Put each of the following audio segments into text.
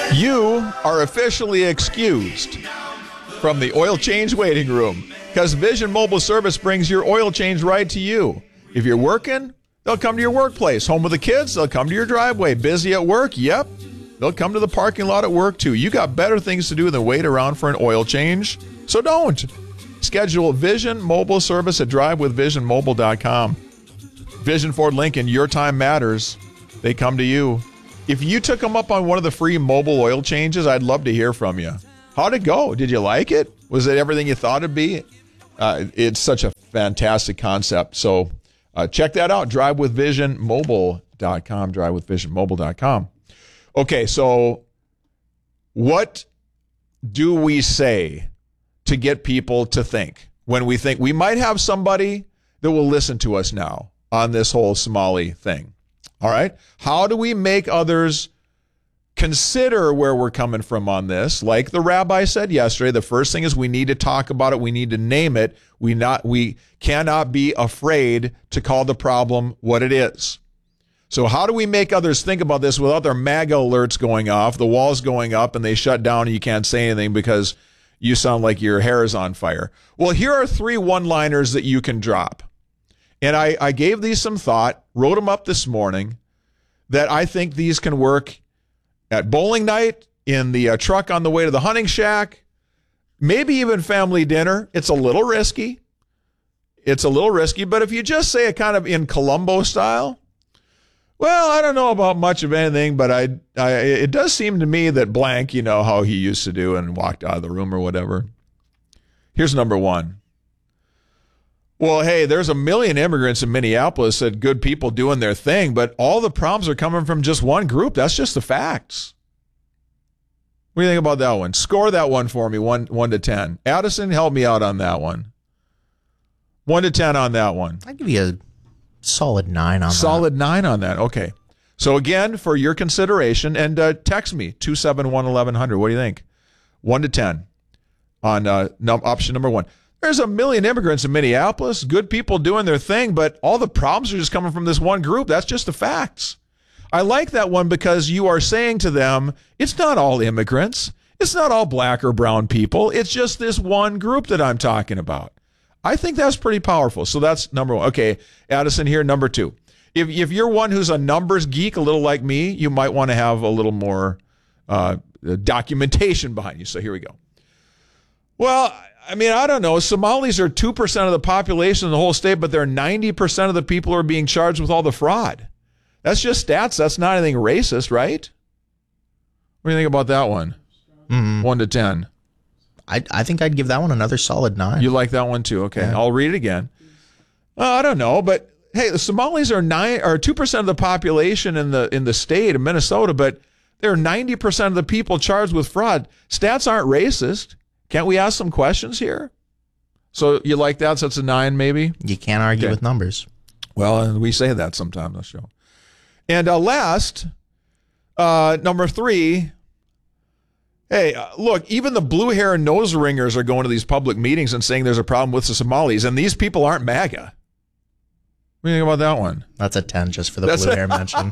You are officially excused from the oil change waiting room because Vision Mobile Service brings your oil change right to you. If you're working, they'll come to your workplace. Home with the kids, they'll come to your driveway. Busy at work? Yep. They'll come to the parking lot at work too. You got better things to do than wait around for an oil change, so don't. Schedule Vision Mobile Service at drivewithvisionmobile.com. Vision Ford Lincoln, your time matters. They come to you. If you took them up on one of the free mobile oil changes, I'd love to hear from you. How'd it go? Did you like it? Was it everything you thought it'd be? It's such a fantastic concept. So check that out, drivewithvisionmobile.com, drivewithvisionmobile.com. Okay, so what do we say to get people to think when we think we might have somebody that will listen to us now on this whole Somali thing? All right. How do we make others consider where we're coming from on this? Like the rabbi said yesterday, the first thing is we need to talk about it. We need to name it. We cannot be afraid to call the problem what it is. So how do we make others think about this without their MAGA alerts going off, the walls going up, and they shut down and you can't say anything because you sound like your hair is on fire? Well, here are 3 one-liners that you can drop. And I gave these some thought, wrote them up this morning, that I think these can work at bowling night, in the truck on the way to the hunting shack, maybe even family dinner. It's a little risky. But if you just say it kind of in Columbo style, well, I don't know about much of anything, but it does seem to me that blank, you know, how he used to do and walked out of the room or whatever. Here's number 1. Well, hey, there's 1 million immigrants in Minneapolis, that good people doing their thing, but all the problems are coming from just one group. That's just the facts. What do you think about that one? Score that one for me, 1 to 10. Addison, help me out on that one. 1 to 10 on that one. I'll give you a solid 9 on that. Solid 9 on that. Okay. So again, for your consideration, and text me, 271-1100. What do you think? 1 to 10 on option number 1. There's 1 million immigrants in Minneapolis, good people doing their thing, but all the problems are just coming from this one group. That's just the facts. I like that one because you are saying to them, it's not all immigrants. It's not all black or brown people. It's just this one group that I'm talking about. I think that's pretty powerful. So that's number 1. Okay, Addison here, number 2. If you're one who's a numbers geek, a little like me, you might want to have a little more documentation behind you. So here we go. Well, I mean, I don't know. Somalis are 2% of the population in the whole state, but they're 90% of the people who are being charged with all the fraud. That's just stats. That's not anything racist, right? What do you think about that one? 1 to 10. I think I'd give that one another solid 9. You like that one too? Okay, Yeah. I'll read it again. I don't know, but hey, the Somalis are 2% of the population in the state of Minnesota, but they're 90% of the people charged with fraud. Stats aren't racist. Can't we ask some questions here? So you like that? So it's a 9 maybe? You can't argue with numbers. Well, we say that sometimes on the show. And last, number 3, hey, look, even the blue hair and nose ringers are going to these public meetings and saying there's a problem with the Somalis, and these people aren't MAGA. What do you think about that one? That's a 10 just for the blue hair mention.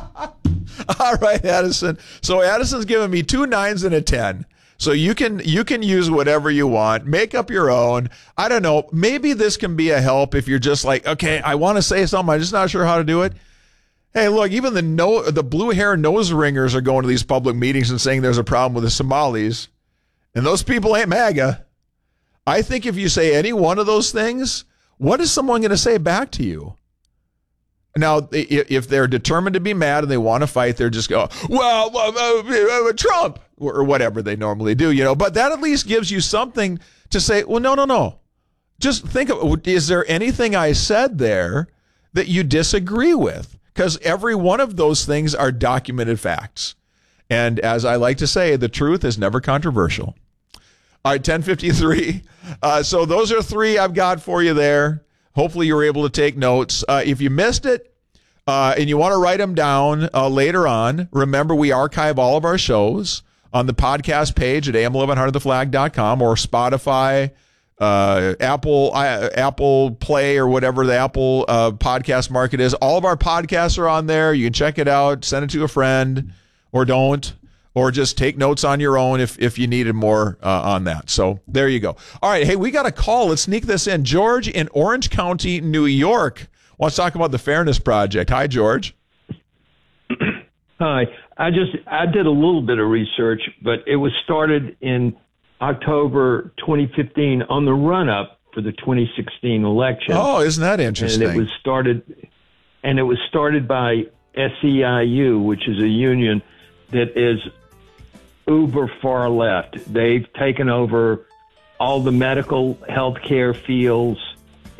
All right, Addison. So Addison's giving me 2 9s and a 10. So you can use whatever you want. Make up your own. I don't know. Maybe this can be a help if you're just like, okay, I want to say something. I'm just not sure how to do it. Hey, look, even the blue hair nose ringers are going to these public meetings and saying there's a problem with the Somalis. And those people ain't MAGA. I think if you say any one of those things, what is someone going to say back to you? Now, if they're determined to be mad and they want to fight, they're just go, well, Trump, or whatever they normally do, you know. But that at least gives you something to say, well, no. Just think of, is there anything I said there that you disagree with? Because every one of those things are documented facts. And as I like to say, the truth is never controversial. All right, 10:53. So those are 3 I've got for you there. Hopefully you were able to take notes. If you missed it and you want to write them down later on, remember we archive all of our shows on the podcast page at am1100theflag.com or Spotify, Apple Play, or whatever the Apple podcast market is. All of our podcasts are on there. You can check it out, send it to a friend, or don't. or just take notes on your own if you needed more on that. So there you go. All right. Hey, we got a call. Let's sneak this in. George in Orange County, New York, wants to talk about the Fairness Project. Hi, George. Hi. I did a little bit of research, but it was started in October 2015 on the run-up for the 2016 election. Oh, isn't that interesting? And it was started by SEIU, which is a union that is uber far left. They've taken over all the medical healthcare fields.